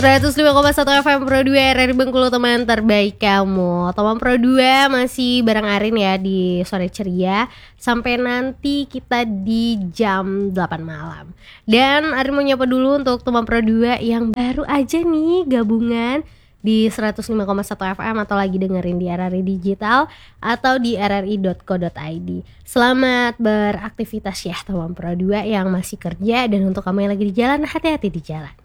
105,1 FM Pro 2 RRI Bengkulu, teman terbaik kamu. Teman Pro 2 masih bareng Arin ya di Sore Ceria sampai nanti kita di jam 8 malam. Dan Arin mau nyapa dulu untuk teman Pro 2 yang baru aja nih gabungan di 105,1 FM atau lagi dengerin di RRI Digital atau di rri.co.id. Selamat beraktivitas ya teman Pro 2 yang masih kerja, dan untuk kamu yang lagi di jalan, hati-hati di jalan.